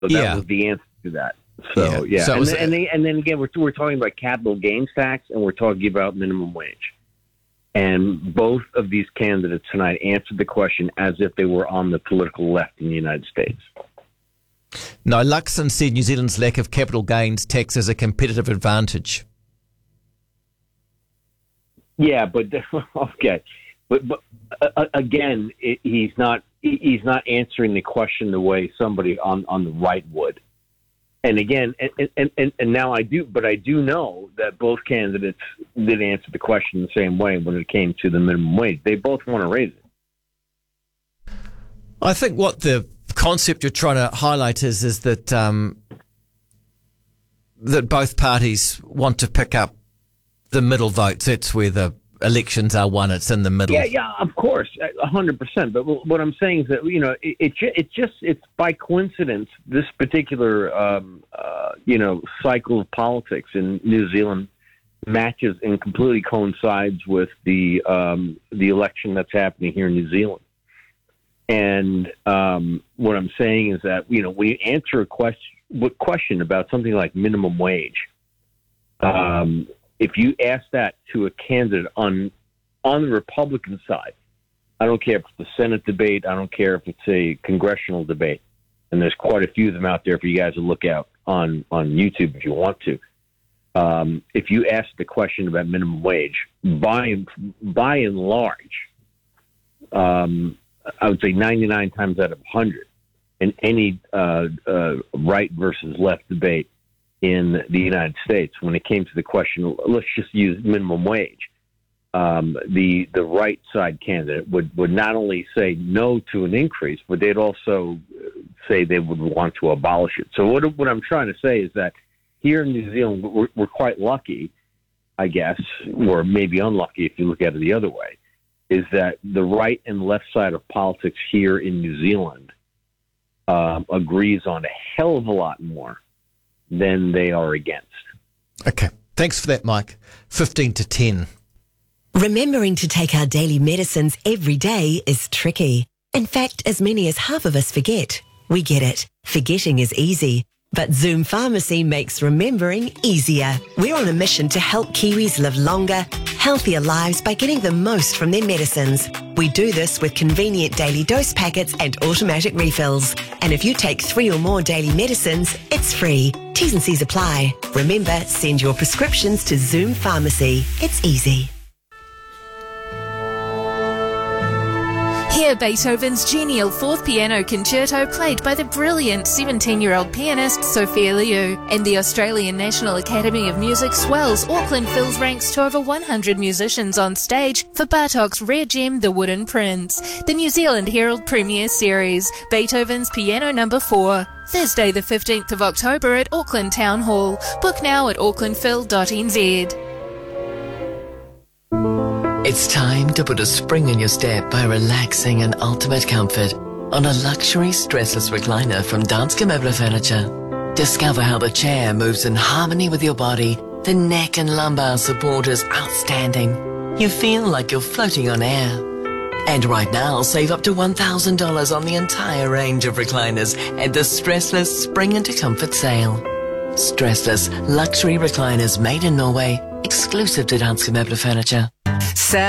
So that was the answer to that. So, yeah. So and then again, we're talking about capital gains tax, and we're talking about minimum wage. And both of these candidates tonight answered the question as if they were on the political left in the United States. No, Luxon said New Zealand's lack of capital gains tax is a competitive advantage. Yeah, but okay, but again, he's not answering the question the way somebody on the right would. And again, and now I do know that both candidates did answer the question the same way when it came to the minimum wage. They both want to raise it. I think what the concept you're trying to highlight is that that both parties want to pick up the middle votes. That's where the elections are won. It's in the middle. Yeah, of course, 100%. But what I'm saying is that it's by coincidence this particular cycle of politics in New Zealand matches and completely coincides with the election that's happening here in New Zealand. And what I'm saying is that when you answer a question about something like minimum wage. If you ask that to a candidate on the Republican side, I don't care if it's the Senate debate, I don't care if it's a congressional debate, and there's quite a few of them out there for you guys to look out on YouTube if you want to. If you ask the question about minimum wage, by and large, I would say 99 times out of 100 in any right versus left debate in the United States, when it came to the question, let's just use minimum wage, the right side candidate would not only say no to an increase, but they'd also say they would want to abolish it. So what I'm trying to say is that here in New Zealand, we're quite lucky, I guess, or maybe unlucky if you look at it the other way, is that the right and left side of politics here in New Zealand agrees on a hell of a lot more than they are against. Okay. Thanks for that, Mike. 15 to 10. Remembering to take our daily medicines every day is tricky. In fact, as many as half of us forget. We get it. Forgetting is easy. But Zoom Pharmacy makes remembering easier. We're on a mission to help Kiwis live longer, healthier lives by getting the most from their medicines. We do this with convenient daily dose packets and automatic refills. And if you take 3 or more daily medicines, it's free. T's and C's apply. Remember, send your prescriptions to Zoom Pharmacy. It's easy. Hear Beethoven's genial Fourth Piano Concerto played by the brilliant 17-year-old pianist Sophia Liu. And the Australian National Academy of Music swells Auckland Phil's ranks to over 100 musicians on stage for Bartok's rare gem, The Wooden Prince. The New Zealand Herald Premiere Series, Beethoven's Piano No. 4. Thursday the 15th of October at Auckland Town Hall. Book now at aucklandphil.nz. It's time to put a spring in your step by relaxing in ultimate comfort on a luxury stressless recliner from Danske Møbler Furniture. Discover how the chair moves in harmony with your body. The neck and lumbar support is outstanding. You feel like you're floating on air. And right now, save up to $1,000 on the entire range of recliners at the Stressless Spring into Comfort sale. Stressless luxury recliners made in Norway, exclusive to Danske Møbler Furniture.